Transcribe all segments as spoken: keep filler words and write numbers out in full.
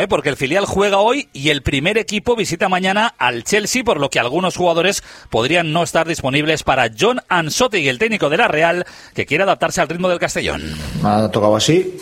¿eh? Porque el filial juega hoy y el primer equipo visita mañana al Chelsea, por lo que algunos jugadores podrían no estar disponibles para John Ansotegui, el técnico de la Real, que quiere adaptarse al ritmo del Castellón. Me ha tocado así.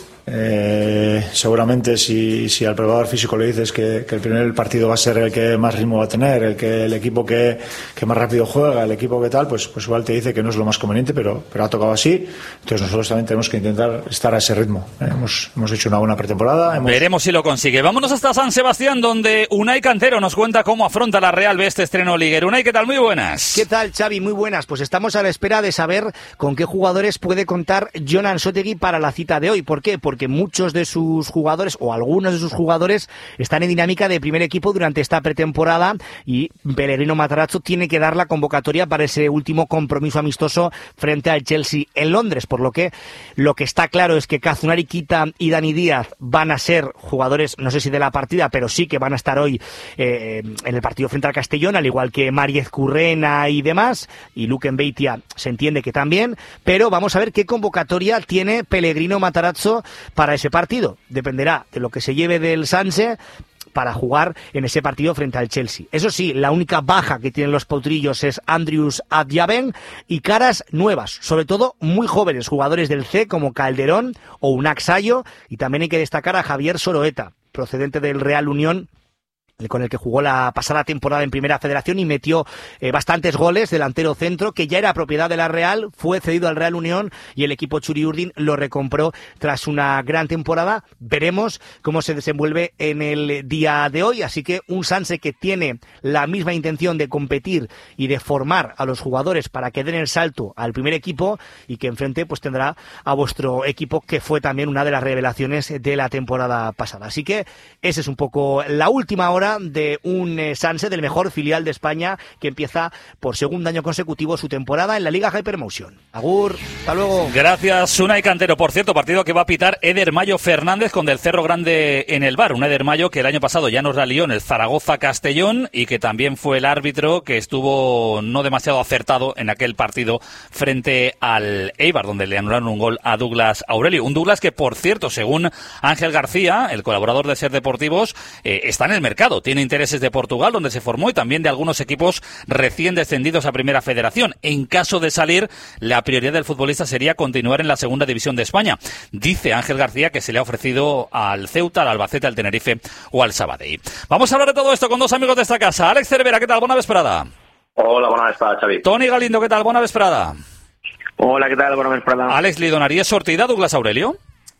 Eh, seguramente si, si al preparador físico le dices que, que el primer partido va a ser el que más ritmo va a tener, el que el equipo que, que más rápido juega, el equipo que tal, pues, pues igual te dice que no es lo más conveniente, pero, pero ha tocado así. Entonces nosotros también tenemos que intentar estar a ese ritmo. Eh, hemos, hemos hecho una buena pretemporada. Hemos... Veremos si lo consigue. Vámonos hasta San Sebastián, donde Unai Cantero nos cuenta cómo afronta la Real B este estreno liguero. Unai, ¿qué tal? Muy buenas. ¿Qué tal, Xavi? Muy buenas. Pues estamos a la espera de saber con qué jugadores puede contar John Ansotegui para la cita de hoy. ¿Por qué? Porque muchos de sus jugadores o algunos de sus jugadores están en dinámica de primer equipo durante esta pretemporada y Pellegrino Matarazzo tiene que dar la convocatoria para ese último compromiso amistoso frente al Chelsea en Londres, por lo que lo que está claro es que Kazunari Kita y Dani Díaz van a ser jugadores, no sé si de la partida, pero sí que van a estar hoy eh, en el partido frente al Castellón, al igual que Mariez Currena y demás, y Luke Mbeitia se entiende que también, pero vamos a ver qué convocatoria tiene Pellegrino Matarazzo para ese partido. Dependerá de lo que se lleve del Sanse para jugar en ese partido frente al Chelsea. Eso sí, la única baja que tienen los potrillos es Andrius Adjaben y caras nuevas, sobre todo muy jóvenes, jugadores del C como Calderón o Unax Sayo, y también hay que destacar a Javier Soroeta, procedente del Real Unión, con el que jugó la pasada temporada en Primera Federación y metió eh, bastantes goles, delantero centro, que ya era propiedad de la Real, fue cedido al Real Unión y el equipo Txuri Urdin lo recompró tras una gran temporada. Veremos cómo se desenvuelve en el día de hoy, así que un Sanse que tiene la misma intención de competir y de formar a los jugadores para que den el salto al primer equipo y que enfrente pues tendrá a vuestro equipo, que fue también una de las revelaciones de la temporada pasada. Así que esa es un poco la última hora de un eh, Sanse, del mejor filial de España, que empieza por segundo año consecutivo su temporada en la Liga Hypermotion. Agur, hasta luego. Gracias, Unai Cantero. Por cierto, partido que va a pitar Eder Mayo Fernández con Del Cerro Grande en el bar. Un Eder Mayo que el año pasado ya nos la lió en el Zaragoza-Castellón y que también fue el árbitro que estuvo no demasiado acertado en aquel partido frente al Eibar, donde le anularon un gol a Douglas Aurelio. Un Douglas que, por cierto, según Ángel García, el colaborador de Ser Deportivos, eh, está en el mercado. Tiene intereses de Portugal, donde se formó, y también de algunos equipos recién descendidos a Primera Federación. En caso de salir, la prioridad del futbolista sería continuar en la Segunda División de España. Dice Ángel García que se le ha ofrecido al Ceuta, al Albacete, al Tenerife o al Sabadell. Vamos a hablar de todo esto con dos amigos de esta casa. Alex Cervera, ¿qué tal? Bona vesprada. Hola, bona vesprada, Xavi. Toni Galindo, ¿qué tal? Bona vesprada. Hola, què tal? Bona vesprada. Àlex, li donaries sortida a Douglas Aurelio?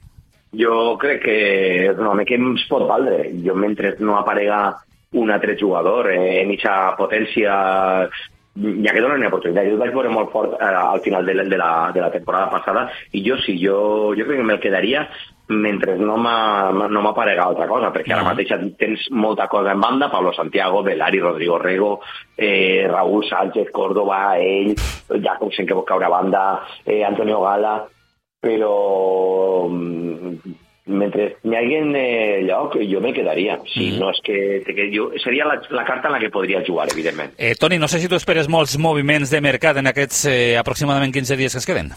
Jo crec que és un home que ens pot valdre. Jo, mentre no aparega un altre jugador eh, en aquesta potència, ja que donen una oportunitat. Jo el vaig veure molt fort eh, al final de la, de, la, de la temporada passada, i jo sí, jo, jo crec que me'l quedaria mentre no m'ha no m'aparega altra cosa, perquè ara mateix tens molta cosa en banda: Pablo Santiago, Belari, Rodrigo Rego, eh, Raúl Sánchez, Córdoba, ell, Jacobsen, que pot caure a banda, eh, Antonio Gala, però mentre n'hi hagi eh, lloc, jo me quedaria. Si mm. no és que, que jo, seria la, la carta en la que podria jugar, evidentment. Eh, Toni, no sé si tu esperes molts moviments de mercat en aquests eh, aproximadament quinze dies que es queden.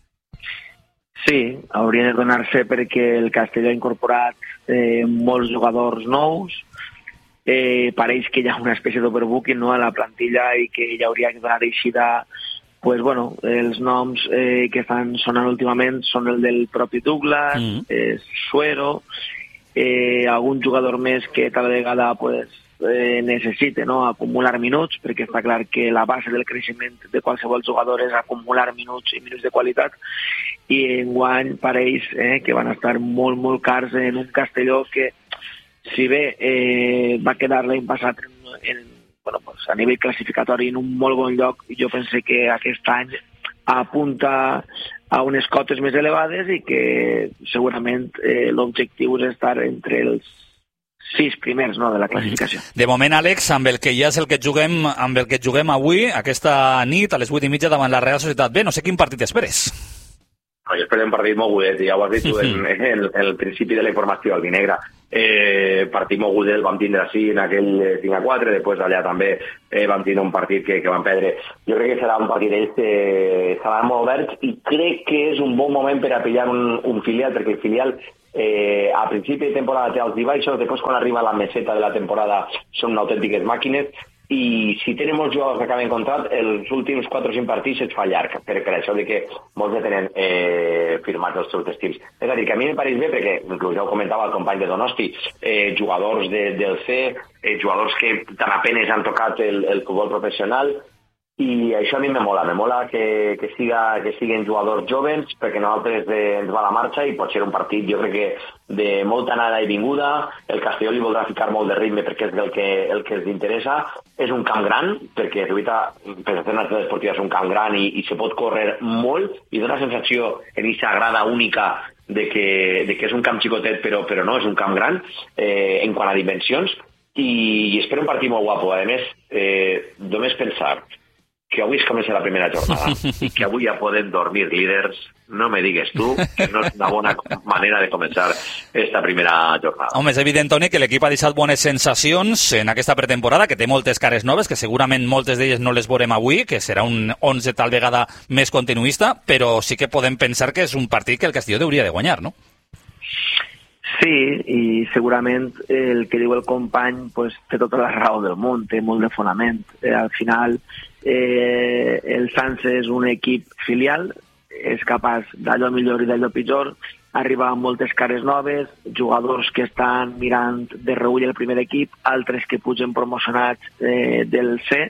Sí, hauria de donar-se perquè el Castelló ha incorporat eh, molts jugadors nous. Eh, pareix que hi ha una espècie d'overbooking, no, a la plantilla, i que hi hauria que donar eixida. Pues bueno, els noms eh, que estan sonant últimament són el del propi Douglas, mm. eh, Suero, eh, algun jugador més que tal vegada pues, eh, necessite, no, acumular minuts, perquè està clar que la base del creixement de qualsevol jugador és acumular minuts i minuts de qualitat, i enguany pareix eh, que van estar molt, molt cars en un Castelló que, si bé eh, va quedar l'any passat en, en bueno, pues a nivell classificatori en un molt bon lloc, jo pense que aquest any apunta a unes cotes més elevades i que segurament eh, l'objectiu és estar entre els sis primers, no, de la classificació. De moment, Àlex, amb el que ja és el que juguem, amb el que juguem avui, aquesta nit, a les vuit i mitja, davant la Real Societat B, no sé quin partit esperes. jo espero un partit mogudet, ja ho has dit tu en, en, en el principi de la informació, el Vinegre. Eh, partit mogudet vam tindre així en aquell cinc a quatre, després allà també eh, vam tindre un partit que, que vam perdre. Jo crec que serà un partit d'ells que serà molt obert i crec que és un bon moment per a pillar un, un filial, perquè el filial eh, a principi de temporada té els dibaixos, després quan arriba la meseta de la temporada són autèntiques màquines, i si tenen molts jugadors que acaben contrat, els últims quatre o cinc partits es fa llarg, per, per això de que molts ja tenen eh, firmats els seus destins. És a dir, que a mi em pareix bé, perquè inclús ja ho comentava el company de Donosti, eh, jugadors de, del C, eh, jugadors que tan apenes han tocat el, el futbol professional, i això a mi me mola, me mola que, que, siga, que siguin jugadors joves, perquè nosaltres de, ens va la marxa i pot ser un partit, jo crec que de molta anada i vinguda. El Castelló li voldrà ficar molt de ritme perquè és el que, el que els interessa. És un camp gran, perquè Rubita, per fer una activitat esportiva, és un camp gran i, i se pot córrer molt, i dona sensació en aquesta grada única de que, de que és un camp xicotet, però, però no, és un camp gran eh, en quant a dimensions, i, i espero un partit molt guapo. A més, eh, només pensar que avui es comença la primera jornada i que avui ja podem dormir líders, no me digues tu que no és una bona manera de començar esta primera jornada. Home, és evident, Toni, que l'equip ha deixat bones sensacions en aquesta pretemporada, que té moltes cares noves, que segurament moltes d'elles no les veurem avui, que serà un onze tal vegada més continuista, però sí que podem pensar que és un partit que el Castelló hauria de guanyar, no? Sí, i segurament el que diu el company pues, té tota la raó del món, té molt de fonament. Eh, al final, eh, el Sants és un equip filial, és capaç d'allò millor i d'allò pitjor, arriba amb moltes cares noves, jugadors que estan mirant de reull el primer equip, altres que pugen promocionats eh, del C,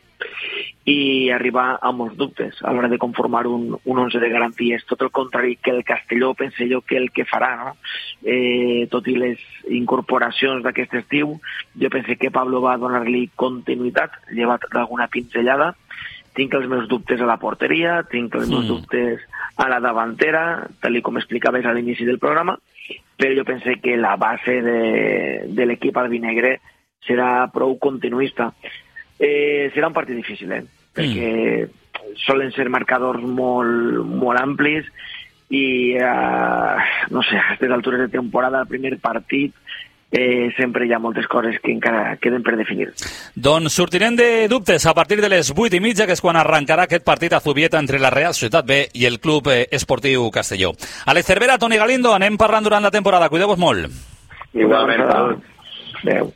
i arriba amb molts dubtes a l'hora de conformar un, un onze de garanties. Tot el contrari que el Castelló, pense jo que el que farà, no? Eh, tot i les incorporacions d'aquest estiu, jo pense que Pablo va donar-li continuïtat, llevat d'alguna pinzellada. Tinc els meus dubtes a la porteria, tinc els meus mm. dubtes a la davantera, tal com explicaves a l'inici del programa, però jo pense que la base de, de l'equip albinegre serà prou continuista. Eh, serà un partit difícil, eh? perquè mm. solen ser marcadors molt, molt amplis i, eh, no sé, a aquestes altures de temporada, el primer partit, Eh, sempre hi ha moltes coses que encara queden per definir. Doncs sortirem de dubtes a partir de les vuit i mitja, que és quan arrencarà aquest partit a Zubieta entre la Real Societat B i el Club Esportiu Castelló. Àlex Cervera, Toni Galindo, anem parlant durant la temporada. Cuideu-vos molt. Igualment. Adéu.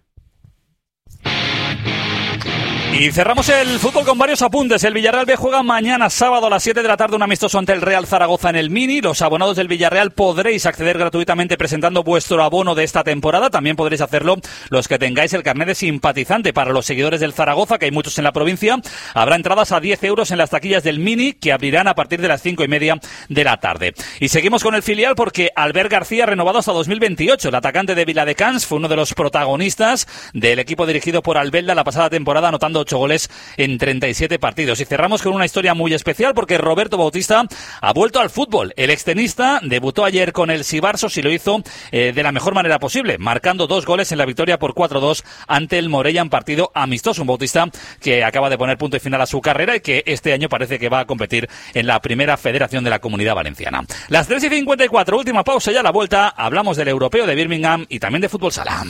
Y cerramos el fútbol con varios apuntes. El Villarreal B juega mañana sábado a las siete de la tarde un amistoso ante el Real Zaragoza en el Mini. Los abonados del Villarreal podréis acceder gratuitamente presentando vuestro abono de esta temporada. También podréis hacerlo los que tengáis el carnet de simpatizante. Para los seguidores del Zaragoza, que hay muchos en la provincia, habrá entradas a diez euros en las taquillas del Mini, que abrirán a partir de las cinco y media de la tarde. Y seguimos con el filial porque Albert García ha renovado hasta dos mil veintiocho. El atacante de Viladecans fue uno de los protagonistas del equipo dirigido por Albelda la pasada temporada, anotando ocho goles en treinta y siete partidos. Y cerramos con una historia muy especial porque Roberto Bautista ha vuelto al fútbol. El extenista debutó ayer con el Sibarsos y lo hizo eh, de la mejor manera posible, marcando dos goles en la victoria por cuatro dos ante el Morella en partido amistoso. Un Bautista que acaba de poner punto y final a su carrera y que este año parece que va a competir en la primera federación de la Comunidad Valenciana. Las tres y cincuenta y cuatro, última pausa y a la vuelta hablamos del europeo de Birmingham y también de fútbol sala.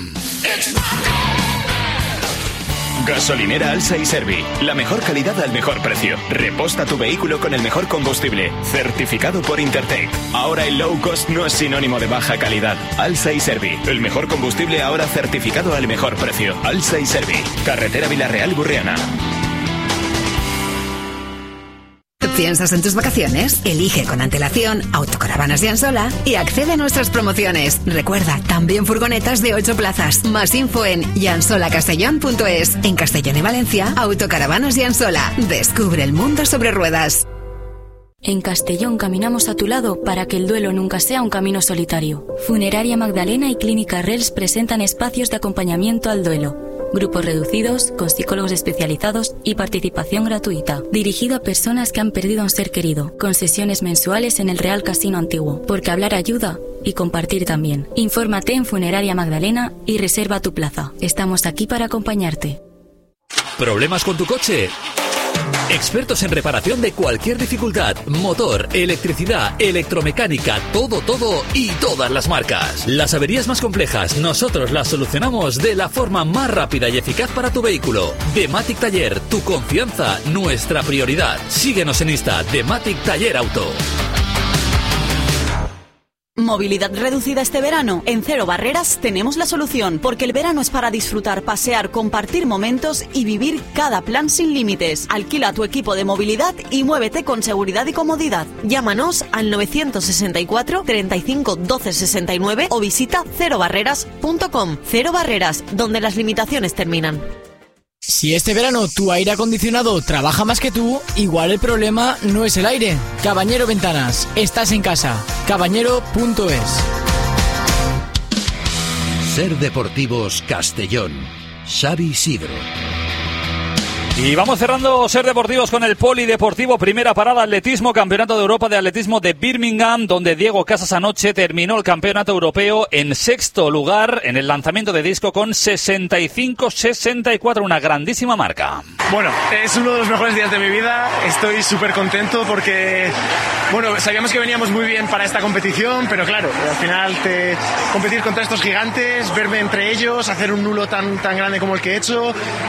Gasolinera Alsa y Servi. La mejor calidad al mejor precio. Reposta tu vehículo con el mejor combustible. Certificado por Intertech. Ahora el low cost no es sinónimo de baja calidad. Alsa y Servi. El mejor combustible ahora certificado al mejor precio. Alsa y Servi. Carretera Villarreal-Burriana. ¿Piensas en tus vacaciones? Elige con antelación Autocaravanas de Ansola y accede a nuestras promociones. Recuerda, también furgonetas de ocho plazas. Más info en yansolacastellón punto es. En Castellón y Valencia, Autocaravanas de Ansola. Descubre el mundo sobre ruedas. En Castellón caminamos a tu lado para que el duelo nunca sea un camino solitario. Funeraria Magdalena y Clínica Rels presentan espacios de acompañamiento al duelo. Grupos reducidos, con psicólogos especializados y participación gratuita. Dirigido a personas que han perdido a un ser querido, con sesiones mensuales en el Real Casino Antiguo. Porque hablar ayuda y compartir también. Infórmate en Funeraria Magdalena y reserva tu plaza. Estamos aquí para acompañarte. ¿Problemas con tu coche? Expertos en reparación de cualquier dificultad, motor, electricidad, electromecánica, todo, todo y todas las marcas. Las averías más complejas, nosotros las solucionamos de la forma más rápida y eficaz para tu vehículo. Dematic Taller, tu confianza, nuestra prioridad. Síguenos en Insta, Dematic Taller Auto. ¿Movilidad reducida este verano? En Cero Barreras tenemos la solución, porque el verano es para disfrutar, pasear, compartir momentos y vivir cada plan sin límites. Alquila tu equipo de movilidad y muévete con seguridad y comodidad. Llámanos al novecientos sesenta y cuatro, treinta y cinco, doce sesenta y nueve o visita cero barreras punto com. Cero Barreras, donde las limitaciones terminan. Si este verano tu aire acondicionado trabaja más que tú, igual el problema no es el aire. Cabañero Ventanas, estás en casa. cabañero punto es. Ser Deportivos Castellón. Xavi Sidro. Y vamos cerrando Ser Deportivos con el Polideportivo. Primera parada, atletismo, Campeonato de Europa de Atletismo de Birmingham, donde Diego Casas anoche terminó el Campeonato Europeo en sexto lugar en el lanzamiento de disco con sesenta y cinco sesenta y cuatro, una grandísima marca. Bueno, es uno de los mejores días de mi vida. Estoy súper contento porque, bueno, sabíamos que veníamos muy bien para esta competición, pero claro, al final te, competir contra estos gigantes, verme entre ellos, hacer un nulo tan, tan grande como el que he hecho,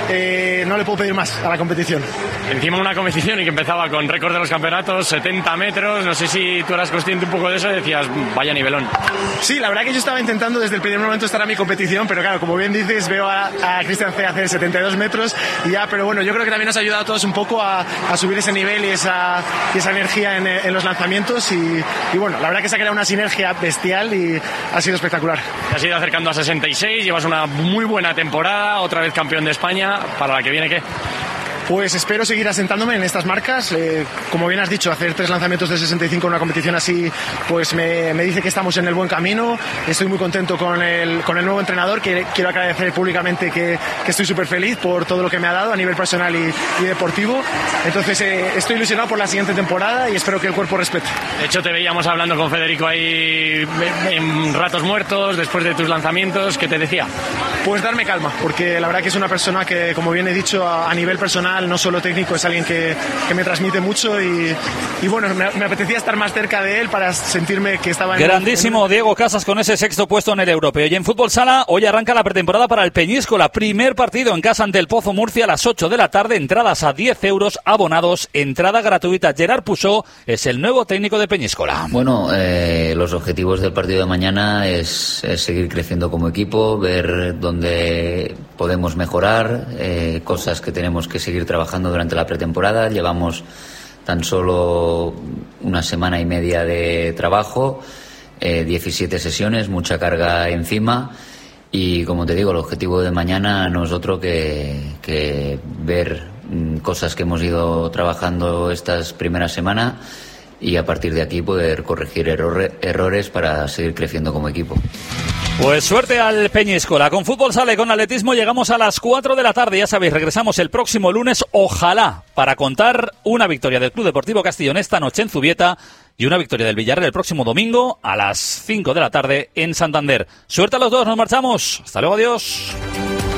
eh, no le puedo pedir más a la competición. Encima una competición y que empezaba con récord de los campeonatos, setenta metros, no sé si tú eras consciente un poco de eso y decías, vaya nivelón. Sí, la verdad que yo estaba intentando desde el primer momento estar a mi competición, pero claro, como bien dices, veo a, a Cristian C hacer setenta y dos metros y ya, pero bueno, yo creo que también nos ha ayudado a todos un poco a, a subir ese nivel y esa, y esa energía en, en los lanzamientos y, y bueno, la verdad que se ha creado una sinergia bestial y ha sido espectacular. Te has ido acercando a sesenta y seis, llevas una muy buena temporada, otra vez campeón de España, ¿para la que viene qué? Pues espero seguir asentándome en estas marcas. Eh, como bien has dicho, hacer tres lanzamientos de sesenta y cinco en una competición así, pues me, me dice que estamos en el buen camino. Estoy muy contento con el, con el nuevo entrenador, que quiero agradecer públicamente que, que estoy súper feliz por todo lo que me ha dado a nivel personal y, y deportivo. Entonces eh, estoy ilusionado por la siguiente temporada y espero que el cuerpo respete. De hecho, te veíamos hablando con Federico ahí en ratos muertos, después de tus lanzamientos. ¿Qué te decía? Pues darme calma, porque la verdad que es una persona que, como bien he dicho, a, a nivel personal, no solo técnico, es alguien que, que me transmite mucho y, y bueno, me, me apetecía estar más cerca de él para sentirme que estaba en... Grandísimo en... Diego Casas con ese sexto puesto en el europeo. Y en fútbol sala, hoy arranca la pretemporada para el Peñíscola. Primer partido en casa ante el Pozo Murcia a las ocho de la tarde. Entradas a diez euros, abonados, entrada gratuita. Gerard Pusó es el nuevo técnico de Peñíscola. Bueno, eh, los objetivos del partido de mañana es, es seguir creciendo como equipo, ver dónde podemos mejorar, eh, cosas que tenemos que seguir trabajando durante la pretemporada. Llevamos tan solo una semana y media de trabajo, eh, diecisiete sesiones, mucha carga encima y, como te digo, el objetivo de mañana no es otro que, que ver mm, cosas que hemos ido trabajando estas primeras semanas y a partir de aquí poder corregir error, errores para seguir creciendo como equipo. Pues suerte al Peñíscola. Con fútbol sale, con atletismo llegamos a las cuatro de la tarde. Ya sabéis, regresamos el próximo lunes, ojalá, para contar una victoria del Club Deportivo Castellón esta noche en Zubieta y una victoria del Villarreal el próximo domingo a las cinco de la tarde en Santander. Suerte a los dos, nos marchamos. Hasta luego, adiós.